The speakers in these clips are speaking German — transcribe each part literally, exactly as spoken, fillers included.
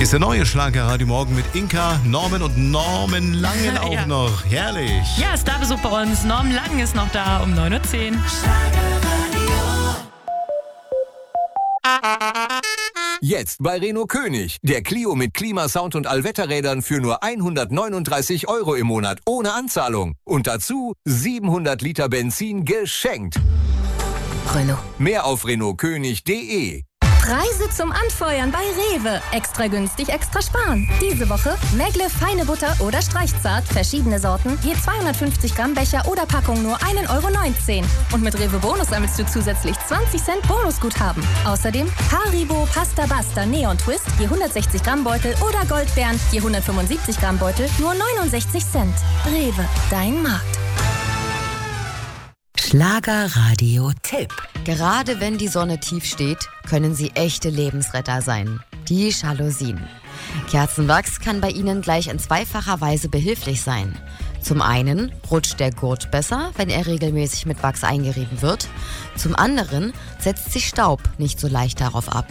Hier ist der neue Schlagerradio Morgen mit Inka, Norman und Norman Langen auch Ja. noch. Herrlich. Ja, Starbesuch bei uns. Norm Lang ist noch da um neun Uhr zehn. Jetzt bei Renault König. Der Clio mit Klimasound und Allwetterrädern für nur hundertneununddreißig Euro im Monat ohne Anzahlung. Und dazu siebenhundert Liter Benzin geschenkt. Renault. Mehr auf renault könig punkt de. Preise zum Anfeuern bei Rewe. Extra günstig, extra sparen. Diese Woche Megle feine Butter oder Streichzart, verschiedene Sorten, je zweihundertfünfzig Gramm Becher oder Packung nur ein Euro neunzehn. Und mit Rewe Bonus sammelst du zusätzlich zwanzig Cent Bonusguthaben. Außerdem Haribo Pasta Basta Neon Twist, je hundertsechzig Gramm Beutel oder Goldbeeren, je hundertfünfundsiebzig Gramm Beutel, nur neunundsechzig Cent. Rewe, dein Markt. Schlagerradio-Tipp. Gerade wenn die Sonne tief steht, können sie echte Lebensretter sein. Die Jalousien. Kerzenwachs kann bei ihnen gleich in zweifacher Weise behilflich sein. Zum einen rutscht der Gurt besser, wenn er regelmäßig mit Wachs eingerieben wird. Zum anderen setzt sich Staub nicht so leicht darauf ab.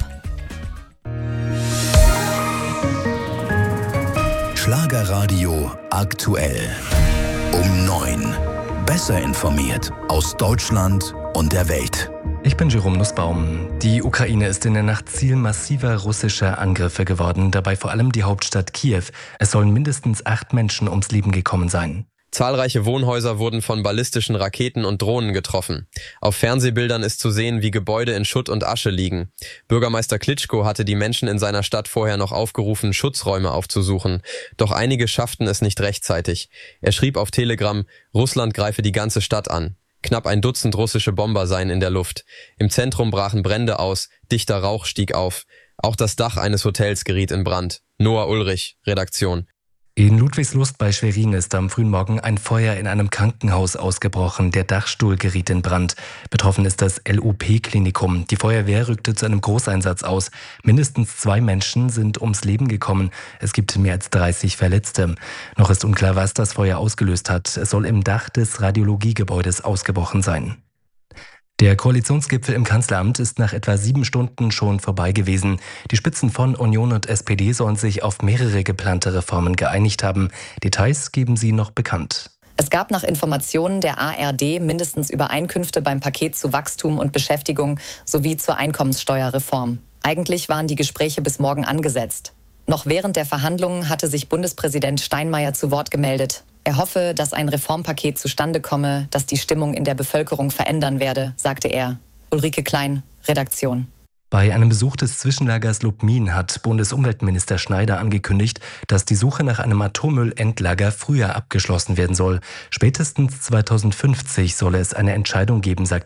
Schlagerradio aktuell. Um neun. Besser informiert aus Deutschland und der Welt. Ich bin Jerome Nussbaum. Die Ukraine ist in der Nacht Ziel massiver russischer Angriffe geworden, dabei vor allem die Hauptstadt Kiew. Es sollen mindestens acht Menschen ums Leben gekommen sein. Zahlreiche Wohnhäuser wurden von ballistischen Raketen und Drohnen getroffen. Auf Fernsehbildern ist zu sehen, wie Gebäude in Schutt und Asche liegen. Bürgermeister Klitschko hatte die Menschen in seiner Stadt vorher noch aufgerufen, Schutzräume aufzusuchen. Doch einige schafften es nicht rechtzeitig. Er schrieb auf Telegram, Russland greife die ganze Stadt an. Knapp ein Dutzend russische Bomber seien in der Luft. Im Zentrum brachen Brände aus, dichter Rauch stieg auf. Auch das Dach eines Hotels geriet in Brand. Noah Ulrich, Redaktion. In Ludwigslust bei Schwerin ist am frühen Morgen ein Feuer in einem Krankenhaus ausgebrochen. Der Dachstuhl geriet in Brand. Betroffen ist das L U P-Klinikum. Die Feuerwehr rückte zu einem Großeinsatz aus. Mindestens zwei Menschen sind ums Leben gekommen. Es gibt mehr als dreißig Verletzte. Noch ist unklar, was das Feuer ausgelöst hat. Es soll im Dach des Radiologiegebäudes ausgebrochen sein. Der Koalitionsgipfel im Kanzleramt ist nach etwa sieben Stunden schon vorbei gewesen. Die Spitzen von Union und S P D sollen sich auf mehrere geplante Reformen geeinigt haben. Details geben sie noch bekannt. Es gab nach Informationen der A R D mindestens Übereinkünfte beim Paket zu Wachstum und Beschäftigung sowie zur Einkommenssteuerreform. Eigentlich waren die Gespräche bis morgen angesetzt. Noch während der Verhandlungen hatte sich Bundespräsident Steinmeier zu Wort gemeldet. Er hoffe, dass ein Reformpaket zustande komme, das die Stimmung in der Bevölkerung verändern werde, sagte er. Ulrike Klein, Redaktion. Bei einem Besuch des Zwischenlagers Lubmin hat Bundesumweltminister Schneider angekündigt, dass die Suche nach einem Atommüllendlager früher abgeschlossen werden soll. Spätestens zweitausendfünfzig solle es eine Entscheidung geben, sagt